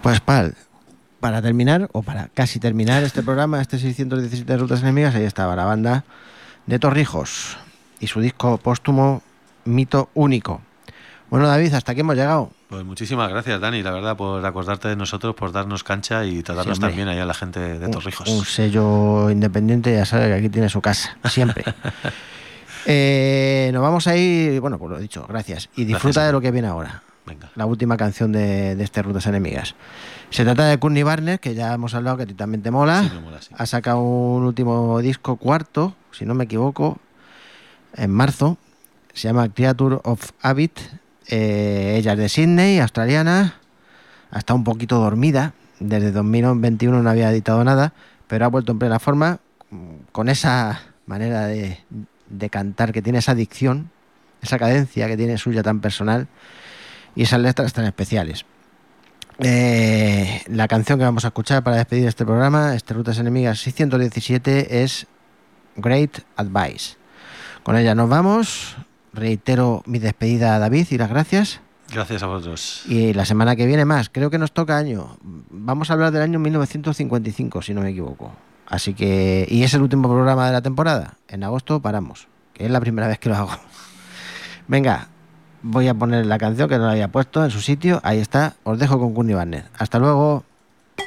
Pues para terminar, o para casi terminar este programa, este 617 Rutas Enemigas, ahí estaba la banda de Torrijos y su disco póstumo Mito Único. Bueno, David, hasta aquí hemos llegado. Pues muchísimas gracias, Dani, la verdad, por acordarte de nosotros, por darnos cancha y tratarnos también allá a la gente de Torrijos. Un sello independiente, ya sabe que aquí tiene su casa, siempre. Nos vamos a ir, bueno, pues lo he dicho, gracias. Y disfruta de lo que viene ahora. Venga. La última canción de este Rutas Enemigas. Se trata de Courtney Barnett, que ya hemos hablado que a ti también te mola. Sí, me mola, sí. Ha sacado un último disco, cuarto, si no me equivoco, en marzo. Se llama Creature of Habit. Ella es de Sydney, australiana. Ha estado un poquito dormida. Desde 2021 no había editado nada, pero ha vuelto en plena forma, con esa manera de cantar que tiene, esa dicción, esa cadencia que tiene suya tan personal y esas letras tan especiales. La canción que vamos a escuchar para despedir este programa, este Rutas Enemigas 617, es Great Advice. Con ella nos vamos. Reitero mi despedida a David y las gracias. Gracias a vosotros. Y la semana que viene más. Creo que nos toca año. Vamos a hablar del año 1955, si no me equivoco. Así que... Y es el último programa de la temporada. En agosto paramos, que es la primera vez que lo hago. Venga, voy a poner la canción que no la había puesto en su sitio. Ahí está. Os dejo con Courtney Barnett. Hasta luego.